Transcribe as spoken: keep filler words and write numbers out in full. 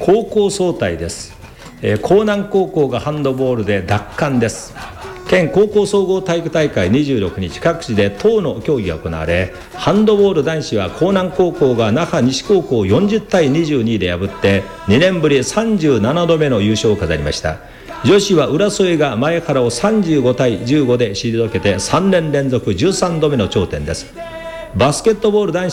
高校総体です。えー、江南高校がハンドボールで奪還です。県高校総合体育大会にじゅうろくにち、各地で等の競技が行われ、ハンドボール男子は江南高校が那覇西高校よんじゅうたいにじゅうにで破ってにねんぶりさんじゅうななどめの優勝を飾りました。女子は浦添が前原をさんじゅうごたいじゅうごで退けてさんねん連続じゅうさんどめの頂点です。バスケットボール男子